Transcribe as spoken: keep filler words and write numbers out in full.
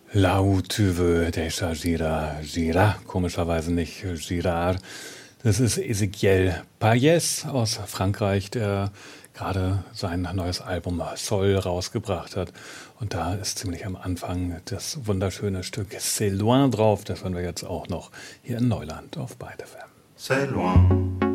Là où tu veux, déjà gira, gira. Komischerweise nicht Girard. Das ist Ezequiel Payés aus Frankreich, der gerade sein neues Album Sol rausgebracht hat. Und da ist ziemlich am Anfang das wunderschöne Stück C'est loin drauf. Das hören wir jetzt auch noch hier in Neuland auf Byte F M. C'est loin.